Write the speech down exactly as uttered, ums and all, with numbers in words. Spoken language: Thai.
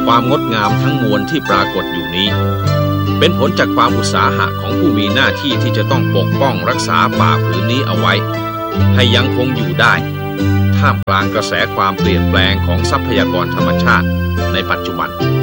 ความงดงามทั้งมวลที่ปรากฏอยู่นี้เป็นผลจากความอุตสาหะของผู้มีหน้าที่ที่จะต้องปกป้องรักษาป่าผืนนี้เอาไว้ให้ยังคงอยู่ได้ท่ามกลางกระแสความเปลี่ยนแปลงของทรัพยากรธรรมชาติในปัจจุบัน